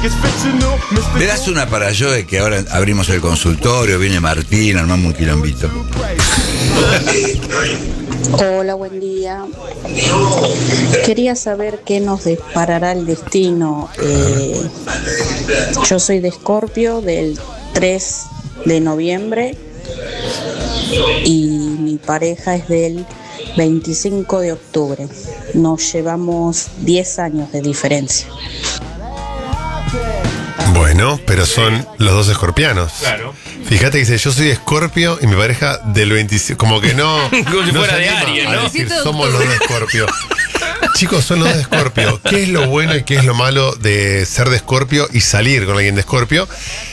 ¿Me das una para yo de que ahora abrimos el consultorio, viene Martín, armamos un quilombito? Hola, buen día. Quería saber qué nos deparará el destino. Yo soy de Escorpio, del 3 de noviembre, y mi pareja es del 25 de octubre. Nos llevamos 10 años de diferencia. Bueno, pero son los dos escorpianos. Claro. Fíjate que dice, yo soy Escorpio y mi pareja del 25. Como que no. Como si no fuera se de anima Aries, a ¿no? decir, somos los dos de Escorpio. Chicos, son los dos de Escorpio. ¿Qué es lo bueno y qué es lo malo de ser de Escorpio y salir con alguien de Escorpio?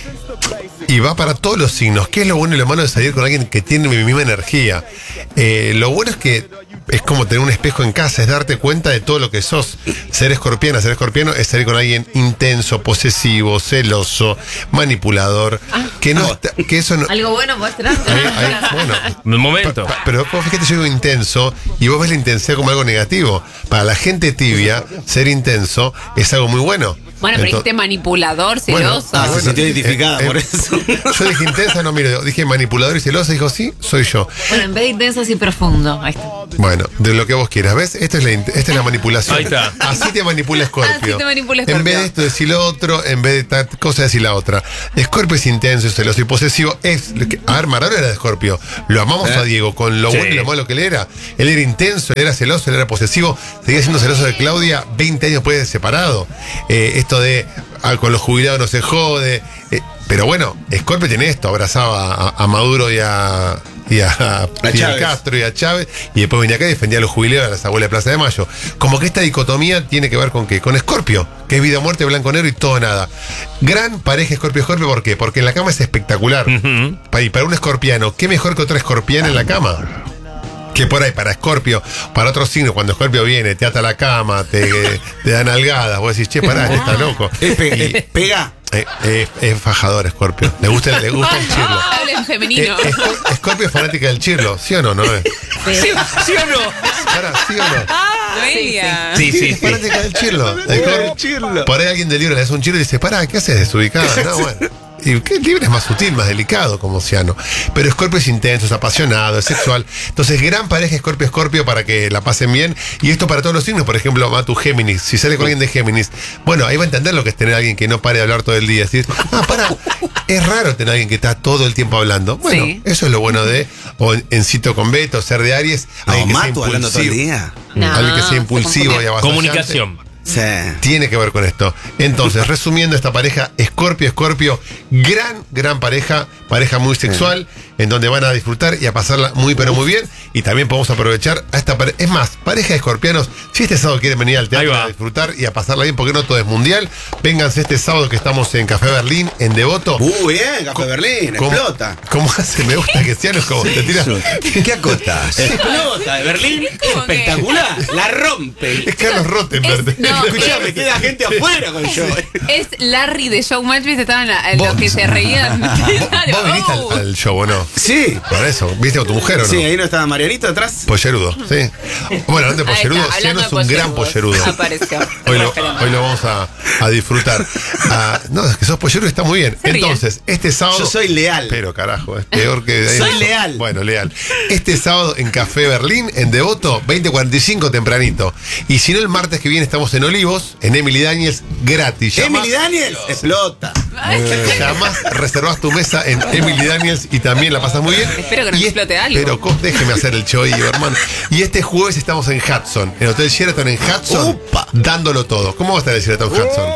Y va para todos los signos. ¿Qué es lo bueno y lo malo de salir con alguien que tiene mi misma energía? Lo bueno es que es como tener un espejo en casa, es darte cuenta de todo lo que sos. Ser escorpiano es salir con alguien intenso, posesivo, celoso, manipulador. Que no está, que eso no. Algo bueno podés tener. Bueno, Un momento. pero vos fíjate, yo digo intenso y vos ves la intensidad como algo negativo. Para la gente tibia, ser intenso es algo muy bueno. Bueno, pero dijiste manipulador, Bueno, celoso. Se sintió identificada por eso. Yo dije intensa, no, mire, dije manipulador y celoso, dijo sí, soy yo. Bueno, en vez de intenso, así profundo. Ahí está. Bueno, de lo que vos quieras, ¿ves? Esta es la manipulación. Ahí está. Así te manipula Escorpio. Así te manipula En Escorpio. vez de esto decir lo otro, en vez de tal cosa decir la otra. Escorpio es intenso, es celoso y posesivo. A ver, Maradona era de Escorpio. Lo amamos a Diego con lo Sí. bueno y lo malo que él era. Él era intenso, él era celoso, él era posesivo. Seguía siendo celoso de Claudia 20 años después de separado. Esto de con los jubilados no se jode. Pero bueno, Escorpio tiene esto. Abrazaba a Maduro y a Fidel Chávez. Castro y a Chávez, y después venía acá y defendía a los jubilados de las abuelas de Plaza de Mayo. Como que esta dicotomía tiene que ver con ¿qué? Con Escorpio, que es vida o muerte, blanco o negro y todo nada. Gran pareja Escorpio-Escorpio, ¿por qué? Porque en la cama es espectacular. Y para un escorpiano, ¿qué mejor que otra escorpiana en la cama? Que por ahí, para Escorpio, para otros signos, cuando Escorpio viene, te ata la cama, te da nalgadas, vos decís, che, pará, este está loco. Pega. Es fajador Escorpio. Le gusta el chirlo. Habla en femenino. Escorpio es fanática del chirlo, ¿sí o no? ¿No es? ¿Sí o no? Pará, ¿sí o no? Noelia. Sí. Es fanática del chirlo. Por ahí alguien del libro le hace un chirlo y dice, pará, ¿qué haces desubicada? No, bueno. Y que el libre es más sutil, más delicado como Ciano. Pero Escorpio es intenso, es apasionado, es sexual. Entonces, gran pareja Escorpio-Escorpio para que la pasen bien. Y esto para todos los signos. Por ejemplo, Matu Géminis. Si sale con alguien de Géminis, bueno, ahí va a entender lo que es tener a alguien que no pare de hablar todo el día. Decir, pará, es raro tener a alguien que está todo el tiempo hablando. Bueno, Sí. eso es lo bueno de, o en Cito con Beto, ser de Aries. No, alguien que sea Matu hablando todo el impulsivo. día. No, Alguien que sea se impulsivo confunde. y avasallante. Comunicación. Sí. Tiene que ver con esto. Entonces, resumiendo esta pareja, Escorpio, gran pareja muy sexual, en donde van a disfrutar y a pasarla muy pero muy bien. Y también podemos aprovechar a esta pareja. Es más, pareja de escorpianos, si este sábado quieren venir al teatro Ahí va. a disfrutar y a pasarla bien, porque no todo es mundial, vénganse este sábado que estamos en Café Berlín, en Devoto. Bien, Café Berlín, explota. ¿Cómo hace? Me gusta que sean como te tira. ¿Qué acotás? Explota de Berlín, Como que- espectacular. La rompe. Es Carlos Rottenberg. No, Escuchame, queda gente afuera con yo. Es Larry de Showmatch, ¿viste? Estaban los Vos- que se reían. ¿Vos viniste Oh. al show o no? Sí. Por eso, ¿viste con tu mujer o no? Sí, ahí no estaba Marianito atrás. Pollerudo, sí. Bueno, hablando de Ahí está, pollerudo, hablando Ciano de es un gran pollerudo. Apareció. Hoy lo Referente. vamos a disfrutar. No, es que sos pollerudo y está muy bien. Se ríe. Entonces, este sábado. Yo soy leal. Pero carajo, es peor que. Soy leal. Bueno, leal. Este sábado en Café Berlín, en Devoto, 20:45 tempranito. Y si no, el martes que viene estamos en Olivos, en Emily Daniels, gratis. Emily Daniels, explota. Llamás, reservás tu mesa en Emily Daniels y también la pasas muy bien. Espero que no Y explote algo. Pero déjeme hacer el chollo, hermano. Y este jueves estamos en Hudson, en Hotel Sheraton en Hudson, Upa. dándolo todo. ¿Cómo va a estar el Sheraton Hudson?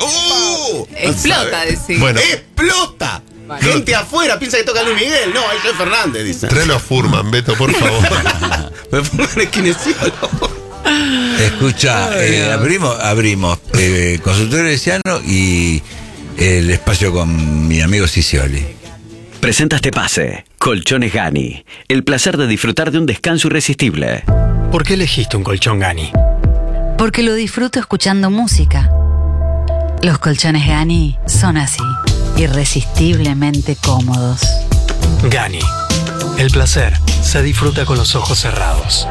Explota, decís. Bueno, ¡Explota! Vale. Gente afuera piensa que toca Luis Miguel. No, ahí Joe Fernández, dice. tráelo a Furman, Beto, por favor. Me pongan el kinesiólogo. Escucha, abrimos consultorio de Ciano y el espacio con mi amigo Cicioli. Presenta este pase. Colchones Gani. El placer de disfrutar de un descanso irresistible. ¿Por qué elegiste un colchón Gani? Porque lo disfruto escuchando música. Los colchones Gani son así, irresistiblemente cómodos. Gani. El placer se disfruta con los ojos cerrados.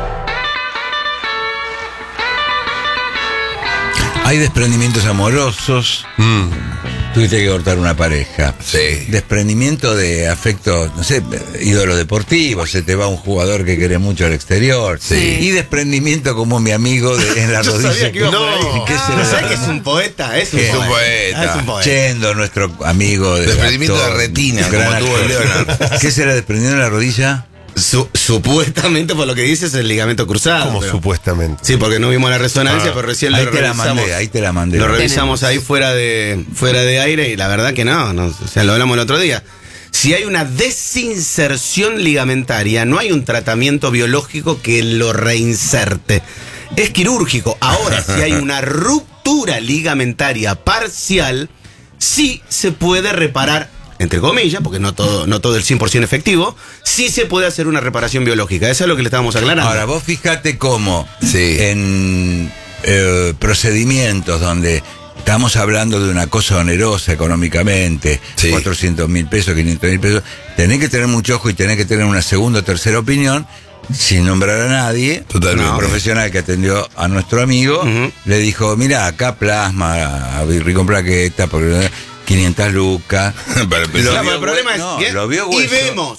Hay desprendimientos amorosos. tuviste que cortar una pareja. Sí. Desprendimiento de afecto, no sé, ídolo deportivo, se te va un jugador que querés mucho al exterior. Sí. Y desprendimiento como mi amigo en la Yo rodilla. sabía que iba por ahí. ¿Y qué será? ¿Sabes que es un poeta? Es un ¿Qué? poeta. Es un poeta. Chendo, nuestro amigo de Desprendimiento actor, de retina, gran como tuvo actor. Leonard. ¿Qué será desprendiendo la rodilla? Supuestamente, por lo que dices, es el ligamento cruzado. Como pero- supuestamente. Sí, porque no vimos la resonancia, pero recién Ahí lo te la revisamos. mandé, ahí te la mandé. Lo revisamos ahí fuera de aire y la verdad que no, o sea, lo hablamos el otro día. Si hay una desinserción ligamentaria, no hay un tratamiento biológico que lo reinserte. Es quirúrgico. Ahora, si hay una ruptura ligamentaria parcial, sí se puede reparar, entre comillas, porque no todo el 100% efectivo, sí se puede hacer una reparación biológica. Eso es lo que le estábamos aclarando. Ahora, vos fíjate cómo Sí. en procedimientos donde estamos hablando de una cosa onerosa económicamente, Sí. 400.000 pesos, 500.000 pesos, tenés que tener mucho ojo y tenés que tener una segunda o tercera opinión, sin nombrar a nadie. Totalmente. Un profesional que atendió a nuestro amigo le dijo, mira, acá plasma, a con plaqueta, porque 500 lucas. Para empezar. Claro, pero el problema es que lo vio hueso.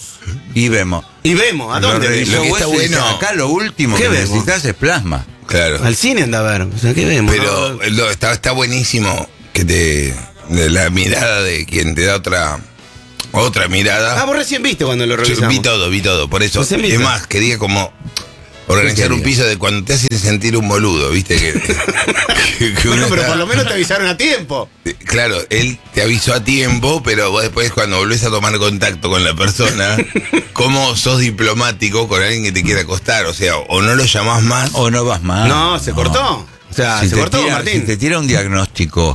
y vemos. ¿A dónde Lo vemos? revisó Lo que está hueso y dice, bueno- acá lo último ¿Qué que vemos? necesitas es plasma. Claro. Al cine anda a ver. O sea, ¿qué vemos? Pero No, está buenísimo que de la mirada de quien te da otra mirada. vos recién viste cuando lo Yo revisamos. vi todo, por eso. Recién viste. Es más, quería como organizar ¿Qué un piso de cuando te hacen sentir un boludo, ¿viste? Que uno Bueno, pero está- por lo menos te avisaron a tiempo. Claro, él te avisó a tiempo, pero vos después cuando volvés a tomar contacto con la persona, ¿cómo sos diplomático con alguien que te quiera acostar? O sea, o no lo llamás más. O no vas más. No, se cortó. O sea, Si se te cortó, tira- Martín. Si te tira un diagnóstico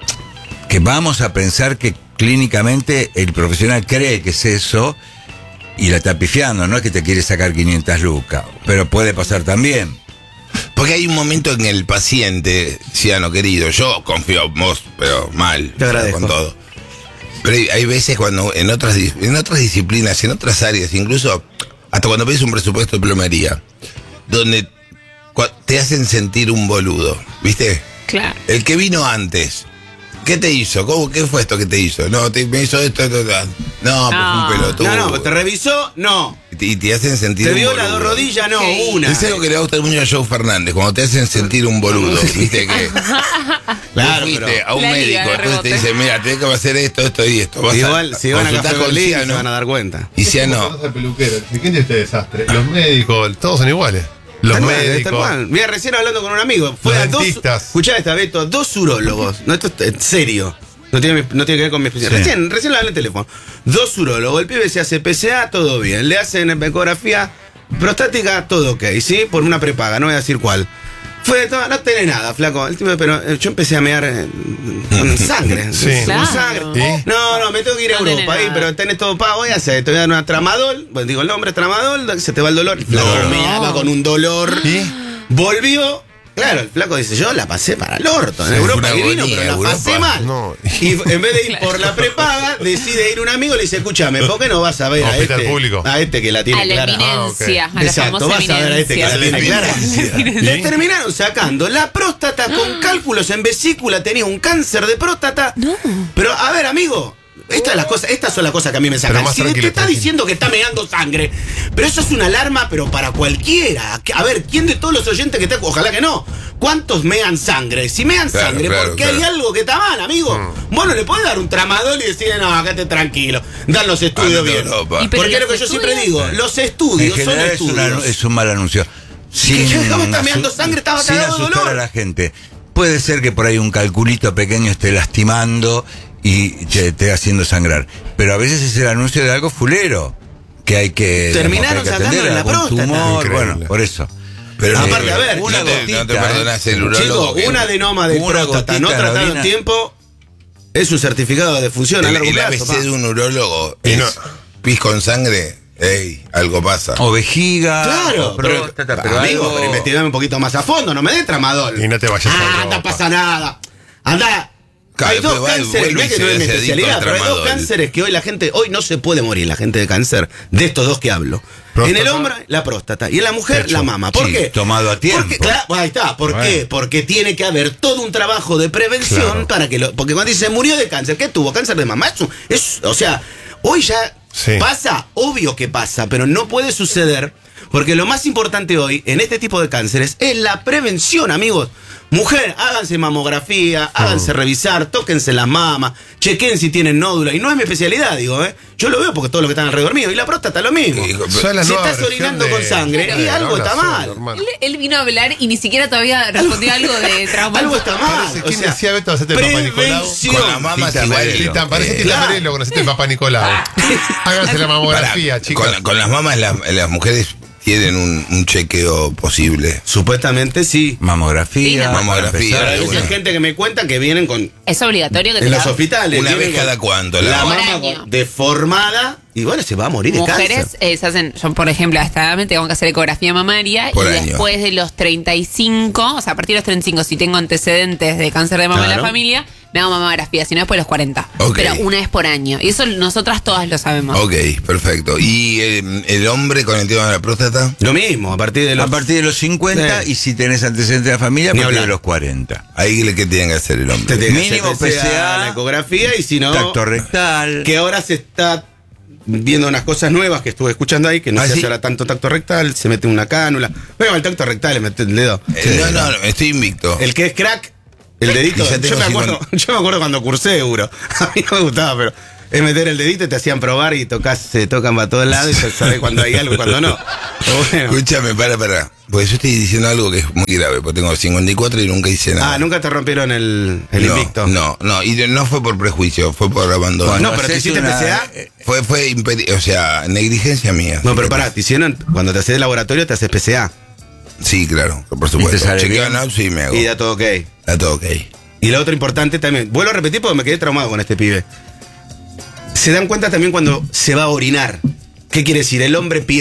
que vamos a pensar que clínicamente el profesional cree que es eso y la está pifiando, no es que te quiere sacar 500 lucas, pero puede pasar también. Porque hay un momento en el paciente, Ciano querido, yo confío en vos, pero mal, Te agradezco. con todo. Pero hay veces cuando en otras disciplinas, en otras áreas, incluso hasta cuando ves un presupuesto de plomería, donde te hacen sentir un boludo, ¿viste? Claro. El que vino antes, ¿qué te hizo? ¿Qué fue esto que te hizo? No, me hizo esto. No, pues No. un pelotudo. No, ¿te revisó? No. Y te hacen sentir ¿Te un vio boludo. las dos rodillas? No, Sí. una. Es algo que le gusta mucho a Joe Fernández, cuando te hacen sentir un boludo, ¿viste? Que Claro, vos fuiste pero- a un La liga médico, de entonces te rebote. dice, mira, tenés que hacer esto y esto. Vas Igual, si van a consultás Café con Berlín, Ciano, se van a dar cuenta. y Ciano, al peluquero. ¿Quién es este desastre? Los médicos, todos son iguales. Los Tal cual, tal médicos. cual. Mira, recién hablando con un amigo. Fue Los a dos. dentistas. Escuchá esta, Beto, 2 urólogos. No, esto es en serio. No tiene que ver con mi especialidad. Sí. Recién le hablé en el teléfono. 2 urólogos. El pibe se hace PCA, todo bien. Le hacen ecografía prostática, todo ok, ¿sí? Por una prepaga, no voy a decir cuál. Fue de todo, no tenés nada, flaco. El tipo, pero yo empecé a mear con sangre. Sí. Con Claro. sangre. ¿Y? No, me tengo que ir a No tenés Europa ahí, nada. pero tenés todo pago. Voy a hacer, te voy a dar una tramadol. Bueno, digo el nombre, tramadol, se te va el dolor. Flaco, No. meaba con un dolor. ¿Y? Volvió. Claro, el flaco dice, yo la pasé para el orto. En Sí, Europa fue una divino, agonía, pero la Europa. pasé mal. No. Y en vez de ir por la prepaga, decide ir un amigo y le dice, escúchame, ¿por qué no vas a ver a Hospital este, público. a este que la tiene A la clara? eminencia, a la Exacto, famosa vas a ver a este que la eminencia. tiene clara. Eminencia. Le ¿Y? terminaron sacando la próstata con cálculos en vesícula, tenía un cáncer de próstata. No. Pero a ver, amigo, estas son las cosas que a mí me sacan. Pero más Si tranquilo, te está tranquilo. diciendo que está meando sangre, pero eso es una alarma, pero para cualquiera. A ver, ¿quién de todos los oyentes que está? Ojalá que no. ¿Cuántos mean sangre? Si mean Claro, sangre, claro, porque claro. hay algo que está mal, amigo. Vos no le podés dar un tramadol y decirle, no, acá te tranquilo. Dan los estudios Anda a bien. Europa. Y pero Porque es lo que los yo siempre estudios- digo, los En estudios son general estudios. es un mal anuncio. ¿Cómo está meando sangre? Estaba sin cagado de asustar dolor. a la gente. Puede ser que por ahí un calculito pequeño esté lastimando y te esté haciendo sangrar. Pero a veces es el anuncio de algo fulero que hay que, Terminaron digamos, que sacándole atender, la algún próstata. tumor, Increíble. bueno, por eso. pero Aparte, a ver, no una te gotita, perdonás el Chicos, urólogo. que- un adenoma de una próstata no gotita en la tratado en orina. tiempo es un certificado de defunción a largo el plazo. ABC pa. de un urólogo Y es no- pis con sangre, ey, algo pasa. O vejiga, Claro, o próstata, pero amigo, algo- pero investigame un poquito más a fondo, no me dé tramadol. Y no te vayas a Ah, Europa. no pasa nada. Anda, Claro, hay dos después va y cánceres, vuelve y mirá que se no es mi hace adicto especialidad, al pero hay dos tramadol. cánceres que hoy no se puede morir la gente de cáncer, de estos dos que hablo. Próstata. En el hombre, la próstata, y en la mujer, Pecho. la mama. ¿Por Sí, qué? tomado a tiempo. Porque, claro, ahí está. ¿Por Bueno. qué? Porque tiene que haber todo un trabajo de prevención Claro. para que porque cuando dice murió de cáncer, ¿qué tuvo? Cáncer de mama. O sea, hoy ya Sí. pasa, obvio que pasa, pero no puede suceder. Porque lo más importante hoy en este tipo de cánceres es la prevención, amigos. Mujer, háganse mamografía, háganse revisar, tóquense las mamas, chequen si tienen nódula. Y no es mi especialidad, digo, ¿eh? Yo lo veo porque todos los que están alrededor mío. Y la próstata, lo mismo. Sí, Sos la Si nueva estás versión orinando de- con sangre, Claro. y algo Habla está solo, mal. normal. Él vino a hablar y ni siquiera todavía respondió algo de trauma. Algo está mal. Parece, ¿quién decía, Beto, hacete el Papá Nicolau? prevención. Con las mamas Tita igual. Merelo. Tita, parece Tita claro. Merelo con hacete el Papá Nicolau. Háganse la mamografía, Pará, chicos. con las mamas las mujeres tienen un chequeo posible. Supuestamente sí. Mamografía. Sí, mamografía. Pero hay Bueno. mucha gente que me cuenta que vienen con Es obligatorio que te en la los hospitales. Una vienen vez cada con cuánto. La Por mama año. deformada y bueno, se va a morir de mujeres cáncer. se hacen, yo por ejemplo, hasta edad tengo que hacer ecografía mamaria Por y año. después de los 35, o sea, a partir de los 35, si tengo antecedentes de cáncer de mama en Claro. la familia, me hago mamografía, si no después de los 40. Ok. Pero una vez por año. Y eso nosotras todas lo sabemos. Ok, perfecto. ¿Y el hombre con el tema de la próstata? Lo mismo, a partir de A los partir de los 50 Sí. y si tenés antecedentes de la familia, a Ni partir de hablar. los 40. Ahí que tienen que hacer el te hombre. tiene que Mínimo hacer PCA, la ecografía y si no Tacto rectal. que ahora se está viendo unas cosas nuevas que estuve escuchando ahí, que no ¿Ah, se sí? hace ahora tanto tacto rectal, se mete una cánula. Bueno, el tacto rectal le mete el dedo. No, estoy invicto. El que es crack, el dedito. Y ya tengo Yo me acuerdo cuando cursé Euro. A mí no me gustaba, pero es meter el dedito y te hacían probar y se tocan para todos lados y se sabe cuando hay algo y cuando no. Pero bueno. Escúchame, para. Porque yo estoy diciendo algo que es muy grave, porque tengo 54 y nunca hice nada. Ah, nunca te rompieron el no, invicto. No, y no fue por prejuicio, fue por abandono. No, pero te haces hiciste una- PCA. Fue o sea, negligencia mía. No, pero pará, te hicieron, cuando te haces el laboratorio te haces PCA. Sí, claro, por ¿Y te supuesto. sale Chequeo bien? anal, sí me hago. Y da todo ok. Está todo ok. Y lo otro importante también, vuelvo a repetir porque me quedé traumado con este pibe. Se dan cuenta también cuando se va a orinar. ¿Qué quiere decir? El hombre pierde